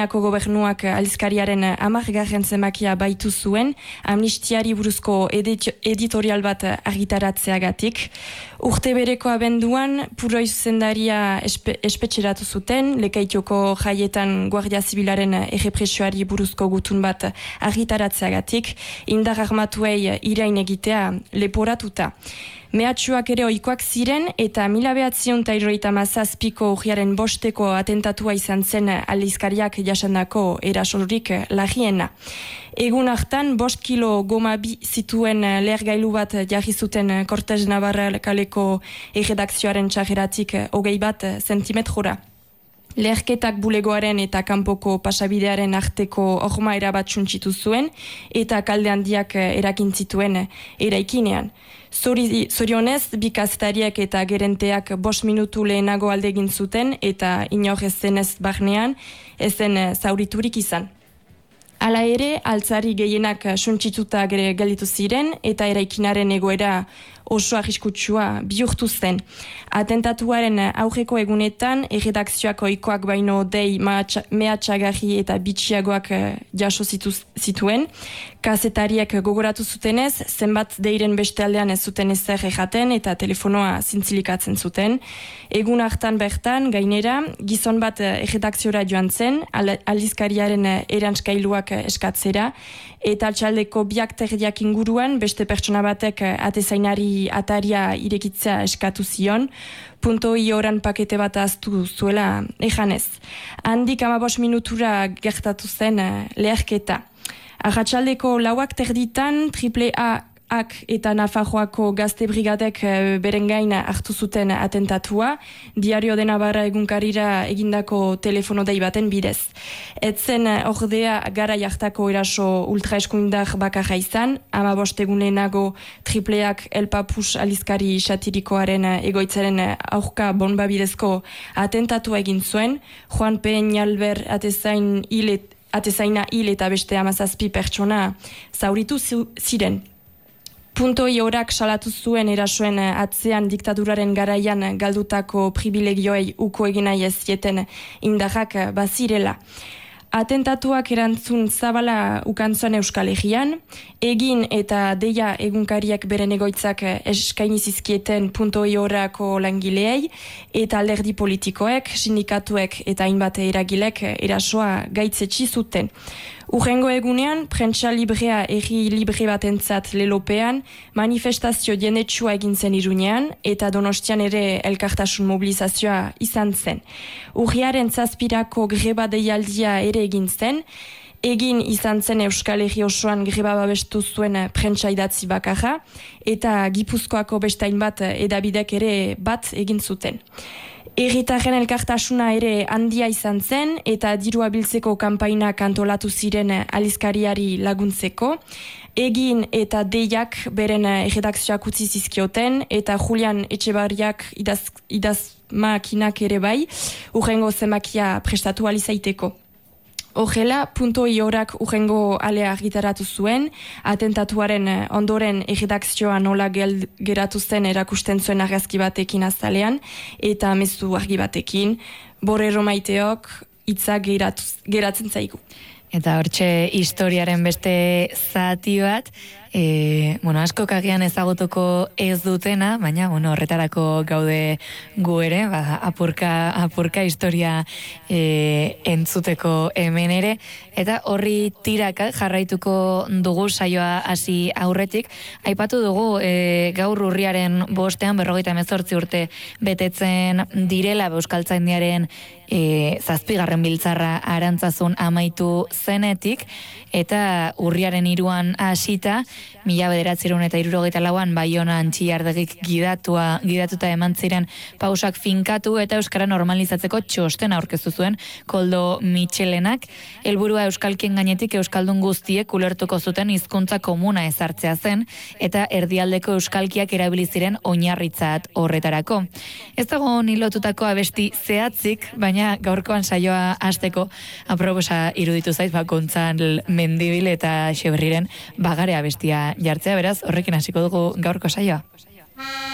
Gobernuak aldizkariaren 10. zenbakia baitu zuen amnistiari buruzko editorial bat argitaratzeagatik. Urte bereko abenduan Puroi zuzendaria espetxeratu zuten, Lekaitioko jaietan Guardia Zibilaren errepresioari buruzko gutun bat argitaratzeagatik, indar armatuei irain egitea leporatuta. Mehatxuak ere ohikoak ziren eta 1957ko urriaren 5. atentatua izan zen aldizkariak jasandako erasorik larriena. Egun hartan 5 kilo goma bi zituen lehergailu bat jarri zuten Cortez Navarra kaleko erredakzioaren txarreratik 21 zentimetrora. Leherketak bulegoaren eta kanpoko pasabidearen arteko horma erabat suntsitu zuen eta kalde handiak erakin zituen eraikinean. Zorionez, bi kazetariak eta gerenteak 5 minutu lehenago alde egin zuten eta inor ez zenez barnean ezen zauriturik izan. Hala ere, altzari gehienak suntsituta gelditu ziren eta eraikinaren egoera oso arriskutsua bihurtu zen. Atentatuaren aurreko egunetan, erredakzioak ohikoak baino dei mehatxagarri eta bitxiagoak jaso zituen. Kazetariak gogoratu zutenez, zenbat deiren beste aldean ez zuten ezer erraten eta telefonoa zintzilikatzen zuten. Egun hartan bertan, gainera, gizon bat erredakziora joan zen, aldizkariaren eranskailuak eskatzera, eta altxaldeko 2:00 inguruan beste pertsona batek atezainari ataria irekitzea eskatu zion, .i oran pakete bat ahaztu zuela ejanez. Handik 15 minutura gertatu zen leherketa. Arratsaldeko 4:00 AAak eta Nafarroako gazte brigadek beren gain hartu zuten atentatua, Diario de Navarra egunkarira egindako telefono dei baten bidez. Etzen ordea gara jartako eraso ultraeskuindar bakarra izan, 15 egun lehenago AAak El Papus aldizkari satirikoaren egoitzaren aurka bonba bidezko atentatua egin zuen, Juan Peñalver atezaina hil eta beste 17 pertsona zauritu ziren. .i orak salatu zuen erasoen atzean diktaduraren garaian galdutako privilegioei uko egin nahi ez zieten indarrak bazirela. Atentatuak erantzun zabala ukantzuen Euskal Herrian, egin eta deia egunkariak beren egoitzak eskaini zizkieten .i orako langileei eta alderdi politikoek, sindikatuek eta hainbat eragilek erasoa gaitzetsi zuten. Urrengo egunean, prentsa librea erri libre batentzat lelopean, manifestazio jendetsua egin zen Iruñean eta Donostian ere elkartasun mobilizazioa izan zen. Urriaren 7. greba deialdia ere egin zen, egin izan zen Euskal Herri osoan greba babestu zuen prentsa idatzi bakarra eta Gipuzkoako beste hainbat edabidek ere bat egin zuten. Herritarren elkartasuna ere handia izan zen eta dirua biltzeko kanpainak antolatu ziren aldizkariari laguntzeko. Egin eta deiak beren erredakzioak utzi zizkioten eta Julian Etxebarriak idazmakinak ere bai, urrengo zenbakia prestatu alizaiteko. Horrela, .i orak urrengo alea argitaratu zuen, atentatuaren ondoren erredakzioa nola geratu zen erakusten zuen argazki batekin azalean, eta mezu argi batekin, Borrero Maiteok hitza geratzen zaigu. Eta hortxe historiaren beste zati bat, askok agian ezagutuko ez dutena, baina horretarako gaude gu ere, apurka historia entzuteko hemen ere, eta horri tiraka jarraituko dugu saioa hasi aurretik. Aipatu dugu gaur urriaren 5 58 urte betetzen direla Euskaltzaindiaren 7. biltzarra Arantzazun amaitu zenetik, eta urriaren 3 hasita, 1974an Baionan Txillardegik gidatuta eman ziren pausak finkatu eta euskara normalizatzeko txosten aurkeztu zuen Koldo Mitxelenak. Helburua euskalkien gainetik euskaldun guztiek ulertuko zuten hizkuntza komuna ezartzea zen eta erdialdeko euskalkiak erabili ziren oinarritzat horretarako. Ez dago ni lotutako abesti zehatzik, baina gaurkoan saioa hasteko aproposa iruditu zait Gontzal Mendibil eta Xeberriren Bagare abestia jartzea, beraz horrekin hasiko dugu gaurko saioa.